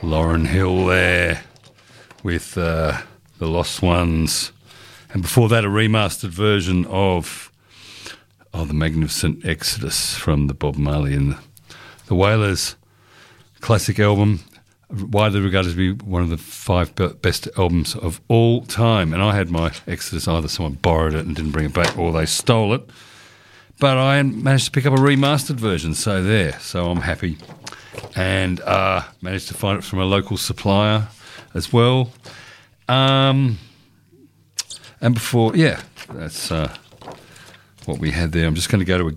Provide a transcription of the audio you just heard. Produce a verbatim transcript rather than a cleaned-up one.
Lauryn Hill there with uh, The Lost Ones. And before that, a remastered version of oh, The Magnificent Exodus from the Bob Marley and the, the Wailers classic album, widely regarded to be one of the five best albums of all time. And I had my Exodus, either someone borrowed it and didn't bring it back or they stole it. But I managed to pick up a remastered version, so there. So I'm happy. And uh, managed to find it from a local supplier as well. Um, and before, yeah, that's uh, what we had there. I'm just going to go to a